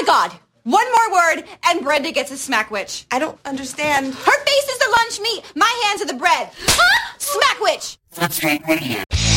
God. One more word, and Brenda gets a smack witch. I don't understand. Her face is the lunch meat. My hands are the bread. Smack witch. That's right, right here.